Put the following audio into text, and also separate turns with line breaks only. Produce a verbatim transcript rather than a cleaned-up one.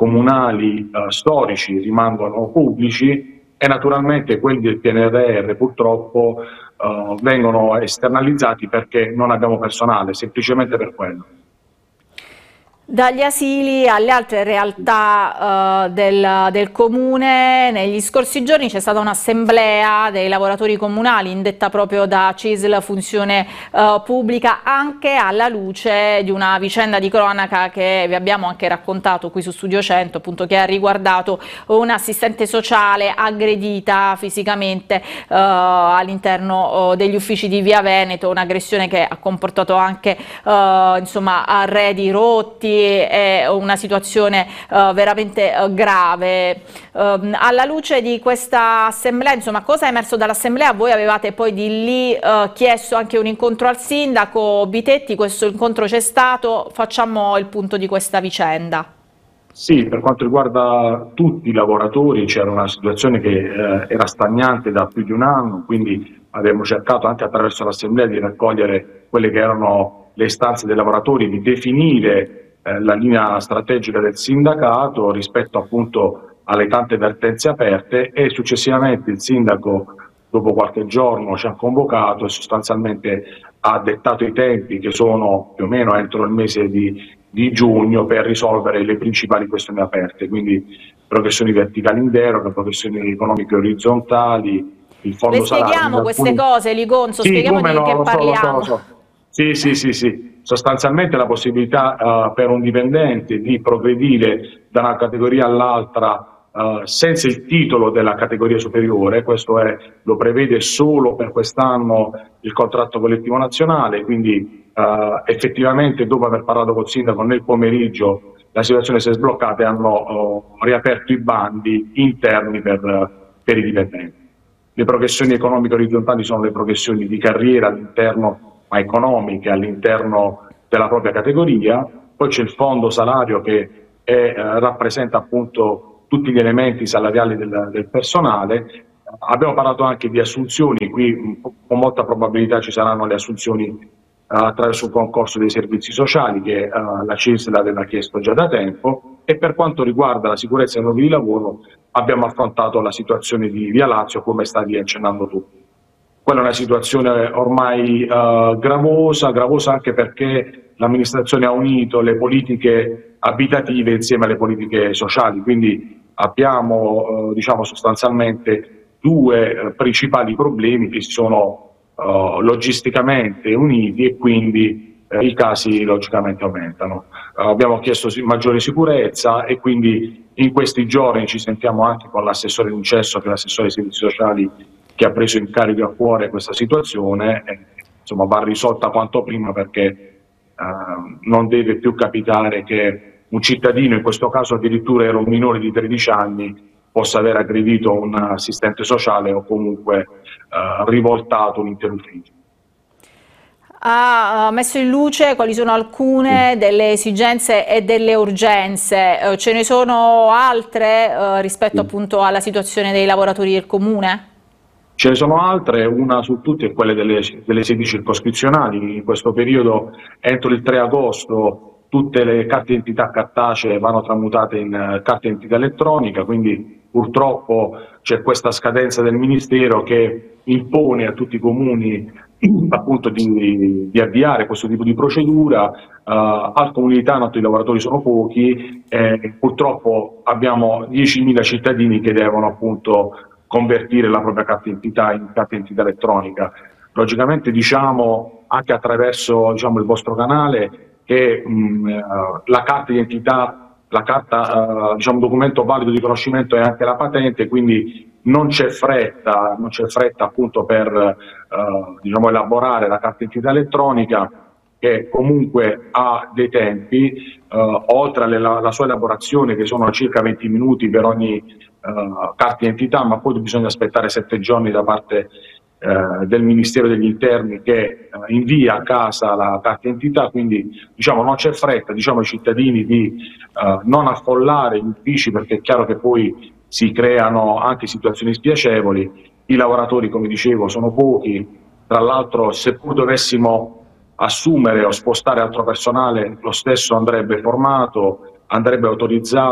comunali eh, storici rimangono pubblici e naturalmente quelli del P N R R purtroppo eh, vengono esternalizzati perché non abbiamo personale, semplicemente per quello.
Dagli asili alle altre realtà uh, del, del comune, negli scorsi giorni c'è stata un'assemblea dei lavoratori comunali indetta proprio da C I S L Funzione uh, Pubblica, anche alla luce di una vicenda di cronaca che vi abbiamo anche raccontato qui su Studio cento, appunto, che ha riguardato un'assistente sociale aggredita fisicamente uh, all'interno uh, degli uffici di Via Veneto, un'aggressione che ha comportato anche uh, insomma, arredi rotti. È una situazione uh, veramente uh, grave. Uh, alla luce di questa assemblea, insomma, cosa è emerso dall'assemblea? Voi avevate poi di lì uh, chiesto anche un incontro al sindaco Bitetti, questo incontro c'è stato, facciamo il punto di questa vicenda.
Sì, per quanto riguarda tutti i lavoratori c'era una situazione che eh, era stagnante da più di un anno, quindi abbiamo cercato anche attraverso l'assemblea di raccogliere quelle che erano le istanze dei lavoratori, di definire la linea strategica del sindacato rispetto appunto alle tante vertenze aperte, e successivamente il sindaco dopo qualche giorno ci ha convocato e sostanzialmente ha dettato i tempi, che sono più o meno entro il mese di, di giugno, per risolvere le principali questioni aperte, quindi progressioni verticali in deroga, progressioni economiche orizzontali, il fondo
Le spieghiamo
salario,
queste
alcuni...
cose, Ligonzo,
sì,
spieghiamo
come
di
no,
che
lo so,
parliamo.
lo so, lo so. Sì, sì, sì, sì. Sostanzialmente la possibilità uh, per un dipendente di progredire da una categoria all'altra uh, senza il titolo della categoria superiore, questo è, lo prevede solo per quest'anno il contratto collettivo nazionale, quindi uh, effettivamente dopo aver parlato col sindaco nel pomeriggio la situazione si è sbloccata e hanno uh, riaperto i bandi interni per, uh, per i dipendenti. Le progressioni economiche orizzontali sono le progressioni di carriera all'interno, ma economiche, all'interno della propria categoria. Poi c'è il fondo salario che è, eh, rappresenta appunto tutti gli elementi salariali del, del personale. Abbiamo parlato anche di assunzioni, qui con molta probabilità ci saranno le assunzioni uh, attraverso un concorso dei servizi sociali che uh, la C I S L aveva chiesto già da tempo, e per quanto riguarda la sicurezza dei luoghi di lavoro abbiamo affrontato la situazione di Via Lazio, come stavi accennando tu. Quella è una situazione ormai uh, gravosa, gravosa anche perché l'amministrazione ha unito le politiche abitative insieme alle politiche sociali, quindi abbiamo uh, diciamo sostanzialmente due uh, principali problemi che sono uh, logisticamente uniti, e quindi uh, i casi logicamente aumentano. Uh, abbiamo chiesto maggiore sicurezza e quindi in questi giorni ci sentiamo anche con l'assessore Incesso, che è l'assessore dei servizi sociali, che ha preso in carico a cuore questa situazione, e, insomma, va risolta quanto prima, perché eh, non deve più capitare che un cittadino, in questo caso addirittura era un minore di tredici anni, possa aver aggredito un assistente sociale o comunque eh, rivoltato un intero ufficio.
Ha messo in luce quali sono alcune delle esigenze e delle urgenze. Eh, ce ne sono altre eh, rispetto appunto alla situazione dei lavoratori del comune?
Ce ne sono altre, una su tutte è quella delle, delle sedi circoscrizionali. In questo periodo, entro il tre agosto, tutte le carte d'identità cartacee vanno tramutate in uh, carte d'identità elettronica, quindi purtroppo c'è questa scadenza del Ministero che impone a tutti i comuni appunto di, di avviare questo tipo di procedura. Uh, al Comunità i lavoratori sono pochi, e purtroppo abbiamo diecimila cittadini che devono appunto convertire la propria carta d'identità in carta d'identità elettronica. Logicamente diciamo anche attraverso diciamo, il vostro canale che mh, la carta d'identità, la carta, uh, diciamo, documento valido di riconoscimento è anche la patente, quindi non c'è fretta, non c'è fretta appunto per uh, diciamo, elaborare la carta d'identità elettronica, che comunque ha dei tempi, uh, oltre alla sua elaborazione, che sono circa venti minuti per ogni uh, carta d'identità, ma poi bisogna aspettare sette giorni da parte uh, del Ministero degli Interni, che uh, invia a casa la carta d'identità, quindi diciamo non c'è fretta, diciamo ai cittadini di uh, non affollare gli uffici, perché è chiaro che poi si creano anche situazioni spiacevoli. I lavoratori, come dicevo, sono pochi, tra l'altro seppur dovessimo assumere o spostare altro personale, lo stesso andrebbe formato, andrebbe autorizzato